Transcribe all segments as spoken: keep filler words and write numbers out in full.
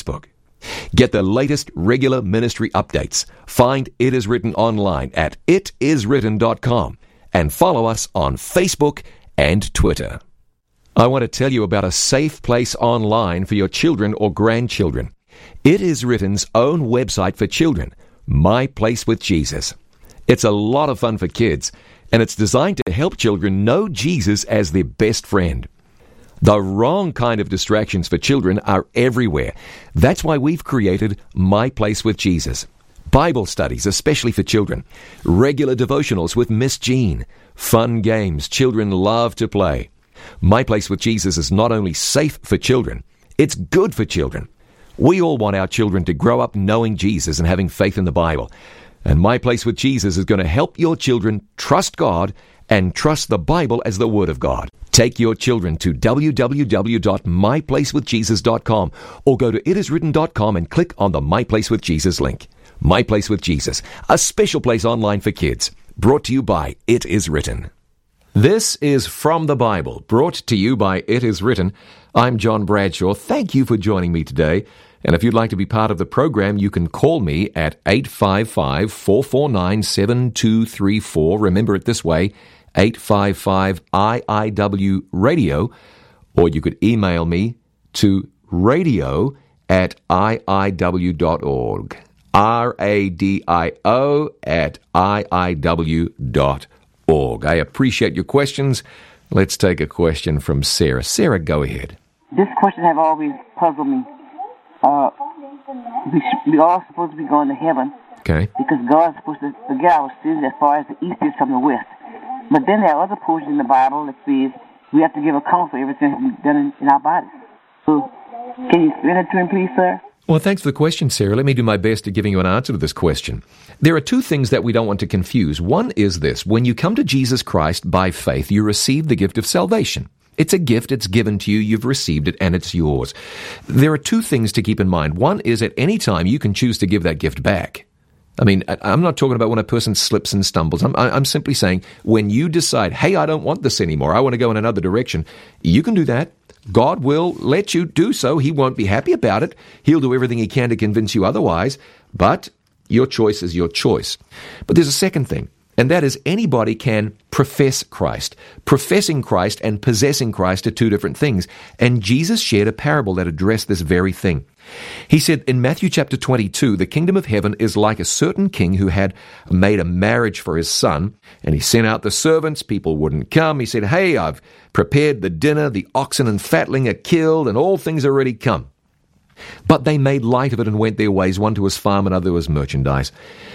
Facebook. Get the latest regular ministry updates. Find It Is Written online at it is written dot com and follow us on Facebook and Twitter. I want to tell you about a safe place online for your children or grandchildren. It Is Written's own website for children, My Place with Jesus. It's a lot of fun for kids, and it's designed to help children know Jesus as their best friend. The wrong kind of distractions for children are everywhere. That's why we've created My Place with Jesus. Bible studies, especially for children. Regular devotionals with Miss Jean. Fun games children love to play. My Place with Jesus is not only safe for children, it's good for children. We all want our children to grow up knowing Jesus and having faith in the Bible. And My Place with Jesus is going to help your children trust God and trust the Bible as the Word of God. Take your children to w w w dot my place with jesus dot com or go to it is written dot com and click on the My Place with Jesus link. My Place with Jesus, a special place online for kids. Brought to you by It Is Written. This is From the Bible, brought to you by It Is Written. I'm John Bradshaw. Thank you for joining me today. And if you'd like to be part of the program, you can call me at eight five five, four four nine, seven two three four. Remember it this way, eight five five I I W radio, or you could email me to radio at I I W dot org. R A D I O at I I W dot org. I appreciate your questions. Let's take a question from Sarah. Sarah, go ahead. This question have always puzzled me. Uh, we, sh- we all supposed to be going to heaven. Okay. Because God's supposed to forgive our sins as far as the east is from the west. But then there are other portions in the Bible that says we have to give account for everything we've done in, in our bodies. So, can you explain it to him, please, sir? Well, thanks for the question, Sarah. Let me do my best at giving you an answer to this question. There are two things that we don't want to confuse. One is this. When you come to Jesus Christ by faith, you receive the gift of salvation. It's a gift, it's given to you, you've received it, and it's yours. There are two things to keep in mind. One is at any time you can choose to give that gift back. I mean, I'm not talking about when a person slips and stumbles. I'm, I'm simply saying when you decide, hey, I don't want this anymore, I want to go in another direction, you can do that. God will let you do so. He won't be happy about it. He'll do everything he can to convince you otherwise, but your choice is your choice. But there's a second thing, and that is anybody can profess Christ. Professing Christ and possessing Christ are two different things, and Jesus shared a parable that addressed this very thing. He said in Matthew chapter twenty-two, the kingdom of heaven is like a certain king who had made a marriage for his son, and he sent out the servants. People wouldn't come. He said, hey, I've prepared the dinner, the oxen and fatling are killed, and all things are ready come. But they made light of it and went their ways, one to his farm, another to his merchandise.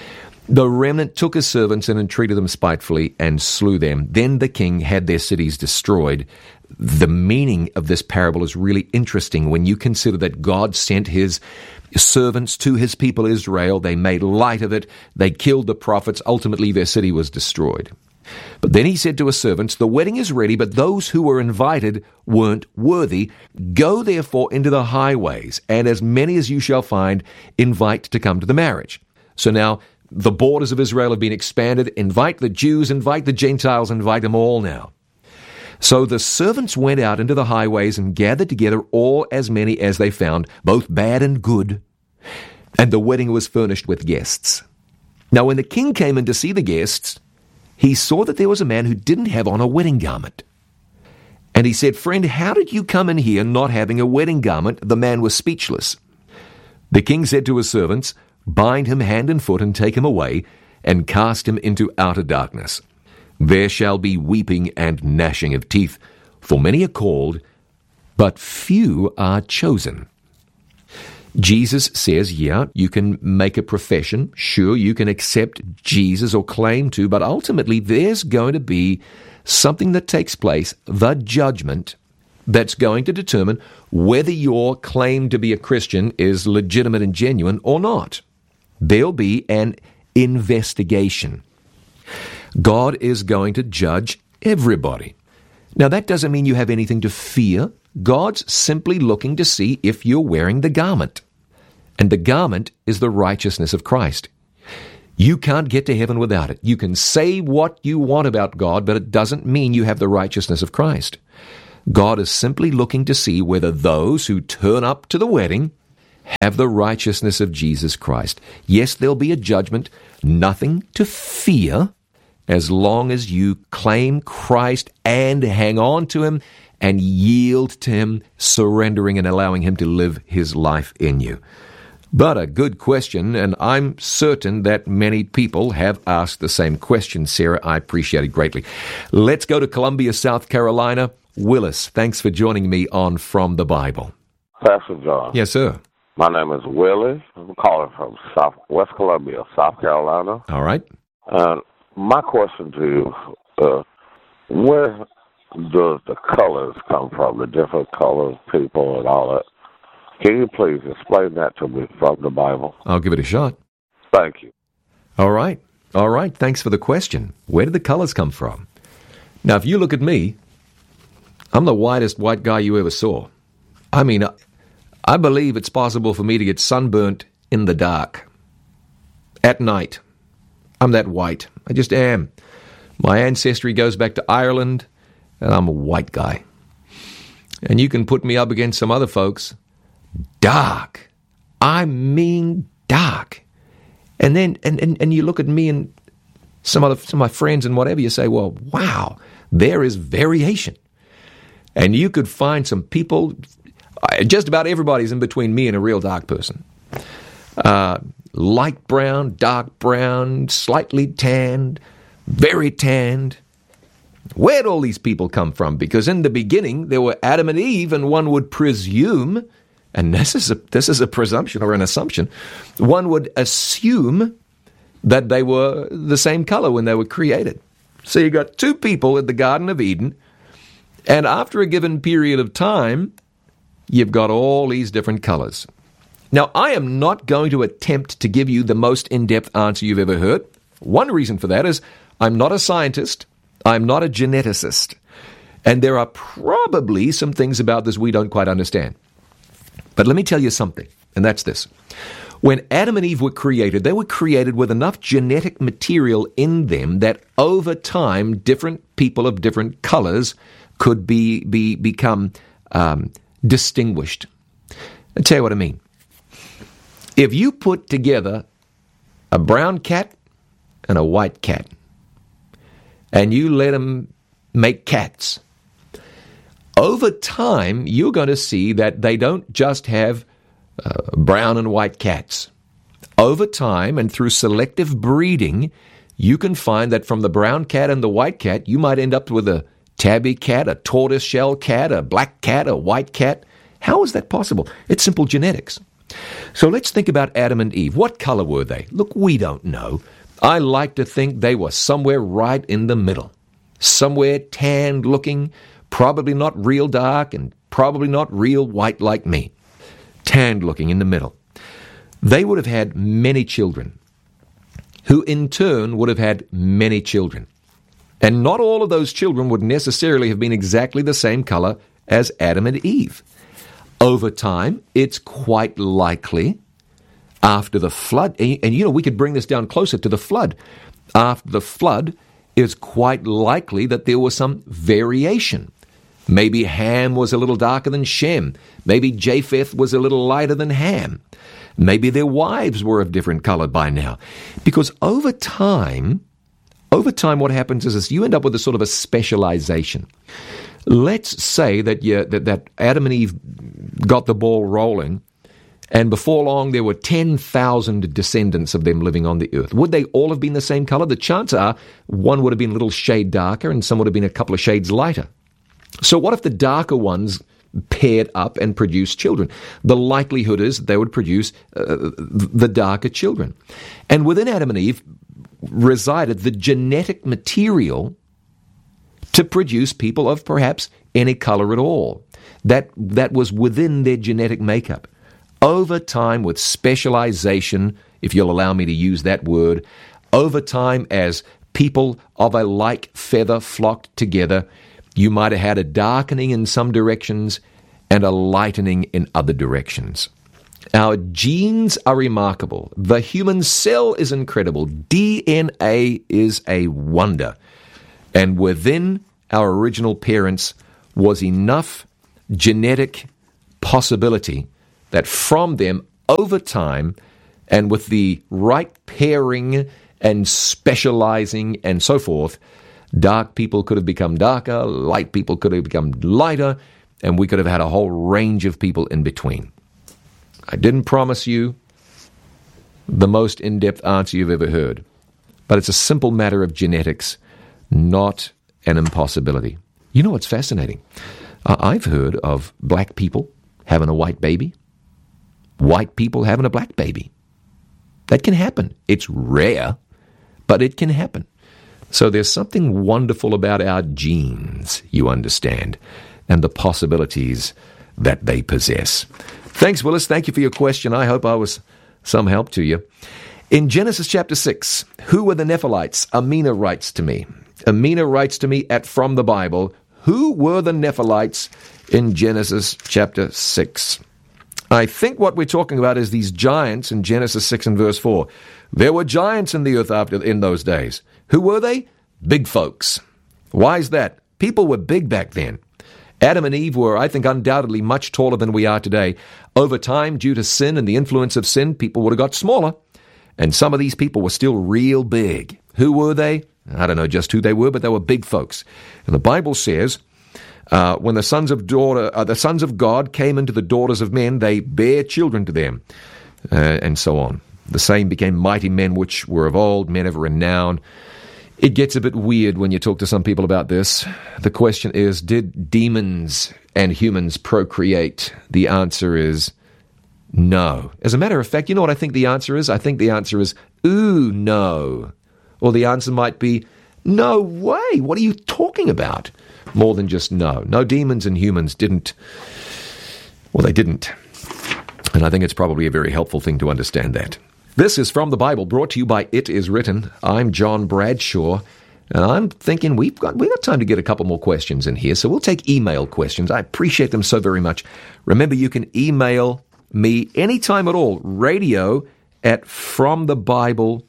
The remnant took his servants and entreated them spitefully and slew them. Then the king had their cities destroyed. The meaning of this parable is really interesting when you consider that God sent his servants to his people Israel. They made light of it. They killed the prophets. Ultimately, their city was destroyed. But then he said to his servants, the wedding is ready, but those who were invited weren't worthy. Go therefore into the highways, and as many as you shall find, invite to come to the marriage. So now, the borders of Israel have been expanded. Invite the Jews, invite the Gentiles, invite them all now. So the servants went out into the highways and gathered together all as many as they found, both bad and good. And the wedding was furnished with guests. Now when the king came in to see the guests, he saw that there was a man who didn't have on a wedding garment. And he said, friend, how did you come in here not having a wedding garment? The man was speechless. The king said to his servants, bind him hand and foot and take him away and cast him into outer darkness. There shall be weeping and gnashing of teeth, for many are called, but few are chosen. Jesus says, yeah, you can make a profession. Sure, you can accept Jesus or claim to, but ultimately there's going to be something that takes place, the judgment, that's going to determine whether your claim to be a Christian is legitimate and genuine or not. There'll be an investigation. God is going to judge everybody. Now, that doesn't mean you have anything to fear. God's simply looking to see if you're wearing the garment. And the garment is the righteousness of Christ. You can't get to heaven without it. You can say what you want about God, but it doesn't mean you have the righteousness of Christ. God is simply looking to see whether those who turn up to the wedding have the righteousness of Jesus Christ. Yes, there'll be a judgment, nothing to fear, as long as you claim Christ and hang on to Him and yield to Him, surrendering and allowing Him to live His life in you. But a good question, and I'm certain that many people have asked the same question, Sarah. I appreciate it greatly. Let's go to Columbia, South Carolina. Willis, thanks for joining me on From the Bible. Pastor John. Yes, sir. My name is Willis. I'm calling from South West Columbia, South Carolina. All right. And my question to you, uh, where does the colors come from, the different colors, people, and all that? Can you please explain that to me from the Bible? I'll give it a shot. Thank you. All right. All right. Thanks for the question. Where did the colors come from? Now, if you look at me, I'm the whitest white guy you ever saw. I mean, I believe it's possible for me to get sunburnt in the dark, at night. I'm that white. I just am. My ancestry goes back to Ireland, and I'm a white guy. And you can put me up against some other folks. Dark. I mean dark. And then, and, and, and you look at me and some other, some of my friends and whatever, you say, well, wow, there is variation. And you could find some people, just about everybody's in between me and a real dark person. Uh, light brown, dark brown, slightly tanned, very tanned. Where'd all these people come from? Because in the beginning, there were Adam and Eve, and one would presume, and this is a, this is a presumption or an assumption, one would assume that they were the same color when they were created. So you got two people in the Garden of Eden, and after a given period of time, you've got all these different colors. Now, I am not going to attempt to give you the most in-depth answer you've ever heard. One reason for that is I'm not a scientist. I'm not a geneticist. And there are probably some things about this we don't quite understand. But let me tell you something, and that's this. When Adam and Eve were created, they were created with enough genetic material in them that over time, different people of different colors could be, be become um, distinguished. I'll tell you what I mean. If you put together a brown cat and a white cat, and you let them make cats, over time, you're going to see that they don't just have uh, brown and white cats. Over time, and through selective breeding, you can find that from the brown cat and the white cat, you might end up with a tabby cat, a tortoiseshell cat, a black cat, a white cat. How is that possible? It's simple genetics. So let's think about Adam and Eve. What color were they? Look, we don't know. I like to think they were somewhere right in the middle. Somewhere tanned looking, probably not real dark, and probably not real white like me. Tanned looking in the middle. They would have had many children, who in turn would have had many children. And not all of those children would necessarily have been exactly the same color as Adam and Eve. Over time, it's quite likely after the flood, and, and you know, we could bring this down closer to the flood. After the flood, it's quite likely that there was some variation. Maybe Ham was a little darker than Shem. Maybe Japheth was a little lighter than Ham. Maybe their wives were of different color by now. Because over time, over time what happens is this, you end up with a sort of a specialization. Let's say that, you, that, that Adam and Eve got the ball rolling, and before long there were ten thousand descendants of them living on the earth. Would they all have been the same color? The chances are one would have been a little shade darker and some would have been a couple of shades lighter. So what if the darker ones paired up and produced children? The likelihood is that they would produce uh, the darker children. And within Adam and Eve resided the genetic material to produce people of perhaps any color at all. That, that was within their genetic makeup. Over time, with specialization, if you'll allow me to use that word, over time as people of a like feather flocked together, you might have had a darkening in some directions and a lightening in other directions. Our genes are remarkable. The human cell is incredible. D N A is a wonder. And within our original parents was enough genetic possibility that from them, over time, and with the right pairing and specializing and so forth, dark people could have become darker, light people could have become lighter, and we could have had a whole range of people in between. I didn't promise you the most in-depth answer you've ever heard, but it's a simple matter of genetics, not an impossibility. You know what's fascinating? Uh, I've heard of black people having a white baby, white people having a black baby. That can happen. It's rare, but it can happen. So there's something wonderful about our genes, you understand, and the possibilities that they possess. Thanks, Willis. Thank you for your question. I hope I was some help to you. In Genesis chapter six, who were the Nephilites? Amina writes to me. Amina writes to me at From the Bible, who were the Nephilites in Genesis chapter six? I think what we're talking about is these giants in Genesis six and verse four. There were giants in the earth after in those days. Who were they? Big folks. Why is that? People were big back then. Adam and Eve were, I think, undoubtedly much taller than we are today. Over time, due to sin and the influence of sin, people would have got smaller. And some of these people were still real big. Who were they? I don't know just who they were, but they were big folks. And the Bible says, uh, when the sons of daughter, uh, the sons of God came into the daughters of men, they bare children to them, uh, and so on. The same became mighty men which were of old, men of renown. It gets a bit weird when you talk to some people about this. The question is, did demons and humans procreate? The answer is no. As a matter of fact, you know what I think the answer is? I think the answer is, ooh, no. Or the answer might be, no way, what are you talking about? More than just no. No, demons and humans didn't, well, they didn't. And I think it's probably a very helpful thing to understand that. This is From the Bible, brought to you by It Is Written. I'm John Bradshaw, and I'm thinking we've got we've got time to get a couple more questions in here, so we'll take email questions. I appreciate them so very much. Remember, you can email me anytime at all, radio at from the bible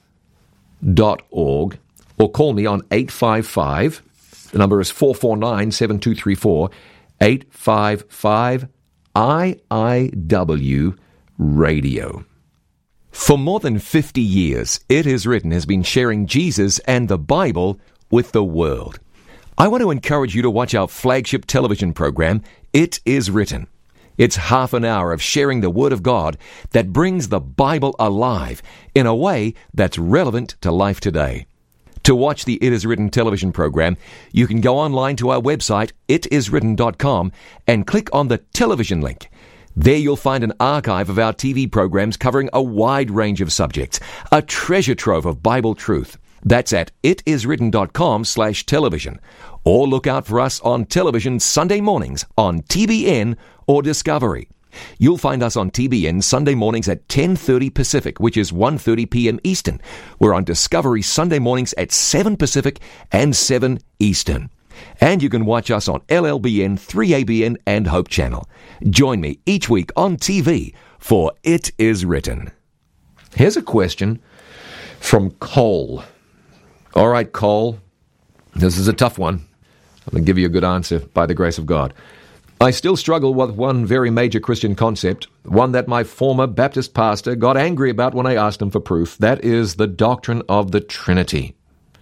dot org, or call me on eight five five, the number is four four nine, seven two three four, eight five five I I W radio. For more than fifty years, It Is Written has been sharing Jesus and the Bible with the world. I want to encourage you to watch our flagship television program, It Is Written. It's half an hour of sharing the Word of God that brings the Bible alive in a way that's relevant to life today. To watch the It Is Written television program, you can go online to our website, it is written dot com, and click on the television link. There you'll find an archive of our T V programs covering a wide range of subjects, a treasure trove of Bible truth. That's at it is written dot com slash television. Or look out for us on television Sunday mornings on T B N or Discovery. You'll find us on T B N Sunday mornings at ten thirty Pacific, which is one thirty p.m. Eastern. We're on Discovery Sunday mornings at seven Pacific and seven Eastern. And you can watch us on L L B N, three A B N, and Hope Channel. Join me each week on T V for It Is Written. Here's a question from Cole. All right, Cole, this is a tough one. I'm going to give you a good answer by the grace of God. I still struggle with one very major Christian concept, one that my former Baptist pastor got angry about when I asked him for proof. That is the doctrine of the Trinity.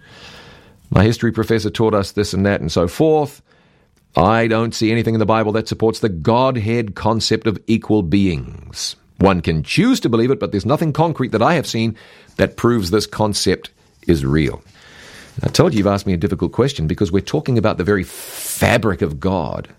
My history professor taught us this and that and so forth. I don't see anything in the Bible that supports the Godhead concept of equal beings. One can choose to believe it, but there's nothing concrete that I have seen that proves this concept is real. I told you you've asked me a difficult question because we're talking about the very fabric of God.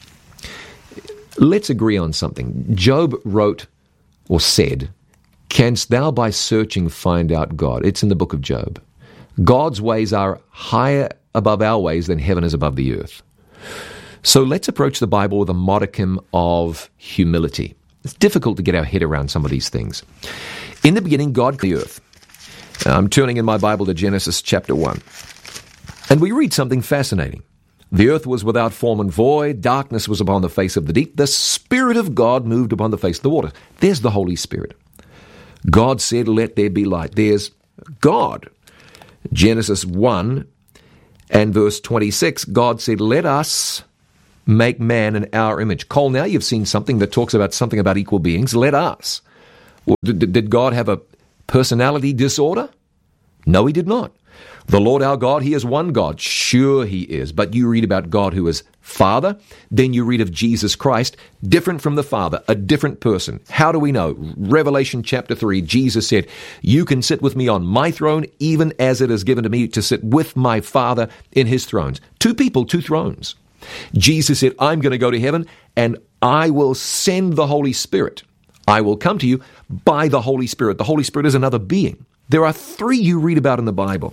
Let's agree on something. Job wrote or said, "Canst thou by searching find out God?" It's in the book of Job. God's ways are higher above our ways than heaven is above the earth. So let's approach the Bible with a modicum of humility. It's difficult to get our head around some of these things. In the beginning, God created the earth. I'm turning in my Bible to Genesis chapter one. And we read something fascinating. The earth was without form and void. Darkness was upon the face of the deep. The Spirit of God moved upon the face of the water. There's the Holy Spirit. God said, "Let there be light." There's God. Genesis one and verse twenty-six, God said, "Let us make man in our image." Cole, now you've seen something that talks about something about equal beings. Let us. Well, did, did God have a personality disorder? No, he did not. The Lord our God, he is one God. Sure he is. But you read about God who is Father, then you read of Jesus Christ, different from the Father, a different person. How do we know? Revelation chapter three, Jesus said, you can sit with me on my throne, even as it is given to me to sit with my Father in his thrones. Two people, two thrones. Jesus said, I'm going to go to heaven, and I will send the Holy Spirit. I will come to you by the Holy Spirit. The Holy Spirit is another being. There are three you read about in the Bible,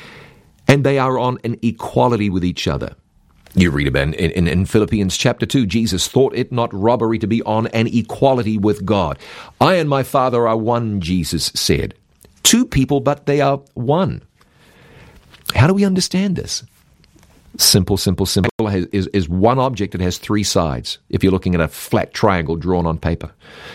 and they are on an equality with each other. You read about in, in, in Philippians chapter two, Jesus thought it not robbery to be on an equality with God. I and my Father are one, Jesus said. Two people, but they are one. How do we understand this? Simple, simple, simple is, is one object that has three sides, if you're looking at a flat triangle drawn on paper.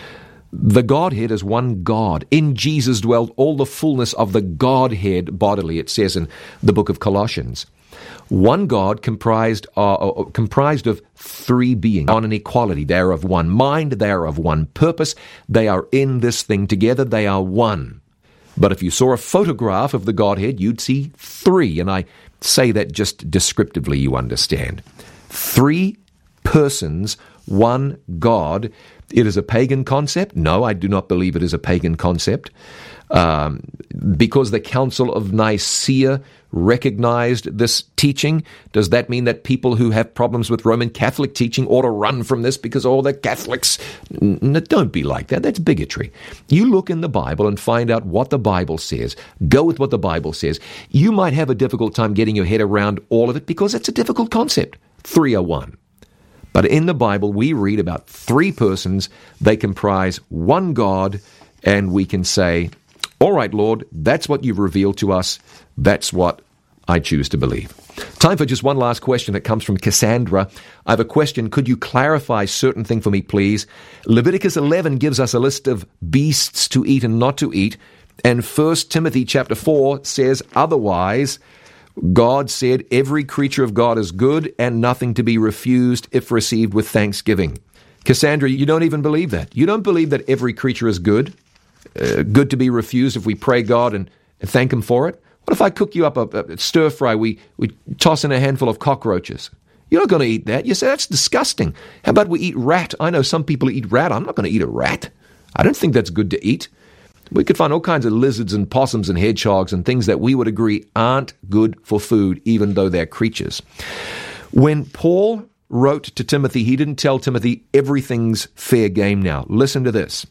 The Godhead is one God. In Jesus dwelled all the fullness of the Godhead bodily, it says in the book of Colossians. One God comprised, uh, uh, comprised of three beings on an equality. They are of one mind, they are of one purpose, they are in this thing together, they are one. But if you saw a photograph of the Godhead, you'd see three, and I say that just descriptively, you understand. Three persons, one God. It is a pagan concept? No, I do not believe it is a pagan concept. Um, because the Council of Nicaea recognized this teaching, does that mean that people who have problems with Roman Catholic teaching ought to run from this because all the Catholics? N- don't be like that. That's bigotry. You look in the Bible and find out what the Bible says. Go with what the Bible says. You might have a difficult time getting your head around all of it because it's a difficult concept. Three are one. But in the Bible, we read about three persons. They comprise one God, and we can say, all right, Lord, that's what you've revealed to us. That's what I choose to believe. Time for just one last question that comes from Cassandra. I have a question. Could you clarify certain thing for me, please? Leviticus eleven gives us a list of beasts to eat and not to eat, and First Timothy chapter four says otherwise. God said, every creature of God is good and nothing to be refused if received with thanksgiving. Cassandra, you don't even believe that. You don't believe that every creature is good, uh, good to be refused if we pray God and, and thank him for it? What if I cook you up a, a stir fry, we, we toss in a handful of cockroaches? You're not going to eat that. You say, that's disgusting. How about we eat rat? I know some people eat rat. I'm not going to eat a rat. I don't think that's good to eat. We could find all kinds of lizards and possums and hedgehogs and things that we would agree aren't good for food, even though they're creatures. When Paul wrote to Timothy, he didn't tell Timothy everything's fair game now. Listen to this.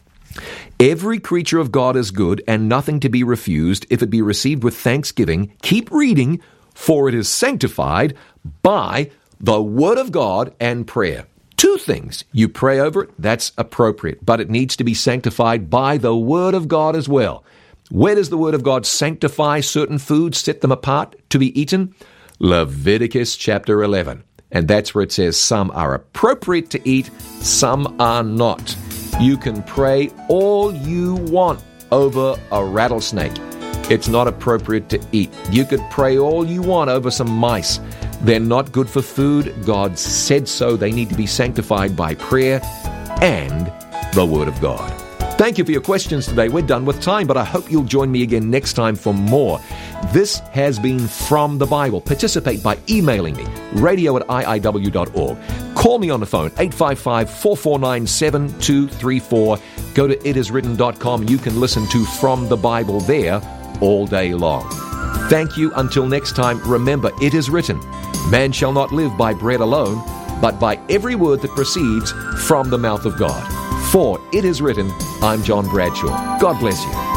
Every creature of God is good and nothing to be refused if it be received with thanksgiving. Keep reading, for it is sanctified by the word of God and prayer. Two things. You pray over it, that's appropriate, but it needs to be sanctified by the Word of God as well. Where does the Word of God sanctify certain foods, set them apart to be eaten? Leviticus chapter eleven. And that's where it says some are appropriate to eat, some are not. You can pray all you want over a rattlesnake. It's not appropriate to eat. You could pray all you want over some mice. They're not good for food. God said so. They need to be sanctified by prayer and the Word of God. Thank you for your questions today. We're done with time, but I hope you'll join me again next time for more. This has been From the Bible. Participate by emailing me, radio at I I W dot org. Call me on the phone, eight five five, four four nine, seven two three four. Go to it is written dot com. You can listen to From the Bible there all day long. Thank you. Until next time, remember, it is written, man shall not live by bread alone, but by every word that proceeds from the mouth of God. For it is written, I'm John Bradshaw. God bless you.